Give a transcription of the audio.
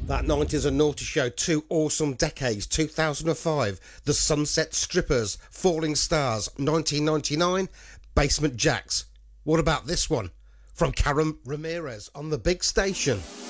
That 90s and Naughty Show, two awesome decades, 2005, The Sunset Strippers, Falling Stars, 1999, Basement Jacks. What about this one? From Karen Ramirez on the big station.